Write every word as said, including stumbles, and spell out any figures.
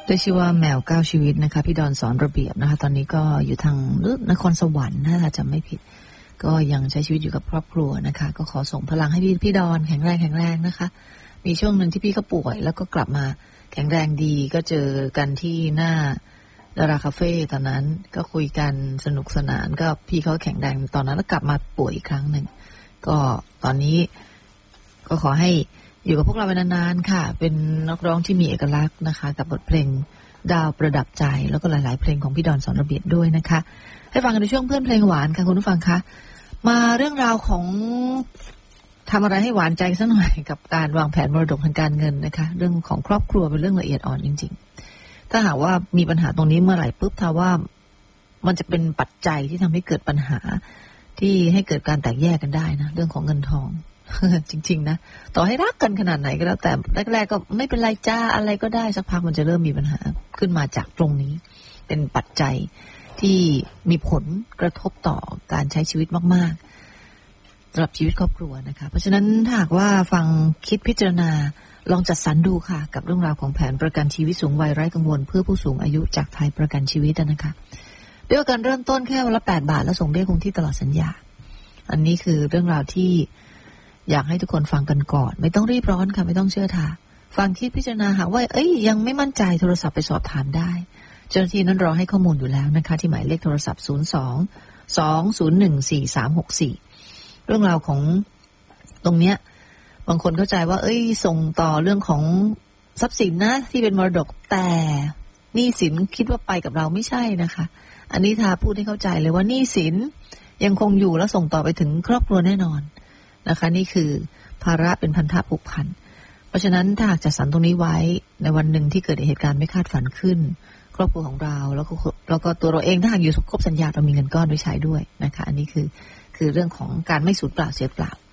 ได้ชื่อว่าแมวเก้าชีวิตนะคะพี่ดอนสอนระเบียบนะคะตอนนี้ก็อยู่ทางนครสวรรค์ถ้าจำไม่ผิดก็ยังใช้ชีวิตอยู่กับครอบครัวนะคะก็ขอส่งพลังให้พี่พี่ดอนแข็งแรงแข็งแรงนะคะมีช่วงหนึ่งที่พี่เขาป่วยแล้วก็กลับมาแข็งแรงดีก็เจอกันที่หน้าดาราคาเฟ่ตอนนั้นก็คุยกันสนุกสนานก็พี่เขาแข็งแรงตอนนั้นแล้วกลับมาป่วยอีกครั้งหนึ่งก็ตอนนี้ก็ขอให้อยู่กับพวกเราไปนานๆค่ะเป็นนักร้องที่มีเอกลักษณ์นะคะกับบทเพลงดาวประดับใจแล้วก็หลายๆเพลงของพี่ดอนสอนระเบียบด้วยนะคะให้ฟังกันในช่วงเพื่อนเพลงหวานค่ะคุณผู้ฟังคะมาเรื่องราวของทำอะไรให้หวานใจสักหน่อยกับการวางแผนมรดกทางการเงินนะคะเรื่องของครอบครัวเป็นเรื่องละเอียดอ่อนจริงๆถ้าหากว่ามีปัญหาตรงนี้เมื่อไหร่ปุ๊บถ้าว่ามันจะเป็นปัจจัยที่ทำให้เกิดปัญหาที่ให้เกิดการแตกแยกกันได้นะเรื่องของเงินทองจริงๆนะต่อให้รักกันขนาดไหนก็แล้วแต่แรกๆก็ไม่เป็นไรจ้าอะไรก็ได้สักพักมันจะเริ่มมีปัญหาขึ้นมาจากตรงนี้เป็นปัจจัยที่มีผลกระทบต่อการใช้ชีวิตมากๆสำหรับชีวิตครอบครัวนะคะเพราะฉะนั้นถ้าหากว่าฟังคิดพิจารณาลองจัดสรรดูค่ะกับเรื่องราวของแผนประกันชีวิตสูงวัยไร้กังวลเพื่อผู้สูงอายุจากไทยประกันชีวิตนะคะด้วยการเริ่มต้นแค่วันละแปดบาทแล้วส่งได้คงที่ตลอดสัญญาอันนี้คือเรื่องราวที่อยากให้ทุกคนฟังกันก่อนไม่ต้องรีบร้อนค่ะไม่ต้องเชื่อทาฟังคิดพิจารณาหากว่าเอ้ยยังไม่มั่นใจโทรศัพท์ไปสอบถามได้เจ้าหน้าที่นั้นรอให้ข้อมูลอยู่แล้วนะคะที่หมายเลขโทรศัพท์ศูนย์ สอง สอง ศูนย์ หนึ่ง สี่ สาม หก สี่เรื่องราวของตรงเนี้ยบางคนเข้าใจว่าเอ้ยส่งต่อเรื่องของทรัพย์สินนะที่เป็นมรดกแต่หนี้สินคิดว่าไปกับเราไม่ใช่นะคะอันนี้ทาพูดให้เข้าใจเลยว่าหนี้สินยังคงอยู่แล้วส่งต่อไปถึงครอบครัวแน่นอนนะคะนี่คือภาระเป็นพันธะผูกพันเพราะฉะนั้นถ้าหากจัดสรรตรงนี้ไว้ในวันหนึ่งที่เกิดเหตุการณ์ไม่คาดฝันขึ้นครอบครัวของเราแล้วก็แล้วก็ตัวเราเองถ้าหากอยู่ครบสัญญาเรามีเงินก้อนไว้ใช้ด้วยนะคะอันนี้คือคือเรื่องของการไม่สูญเปล่าเสียเปล่า